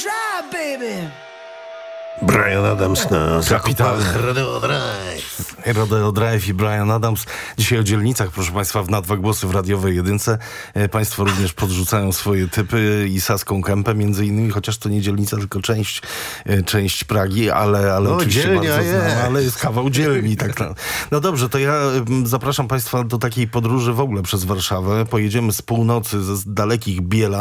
Bryan Adams na Kapitalny. zakupach Radio Drive. Rodeo Drive i Bryan Adams. Dzisiaj o dzielnicach, proszę Państwa, w Na dwa głosy w radiowej jedynce. Państwo również podrzucają swoje typy i Saską Kępę między innymi, chociaż to nie dzielnica, tylko część Pragi, ale No, oczywiście dzielnia bardzo znana, jest. ale jest kawał dzielni. Tak. No dobrze, to ja zapraszam Państwa do takiej podróży w ogóle przez Warszawę. Pojedziemy z północy, z dalekich Biela,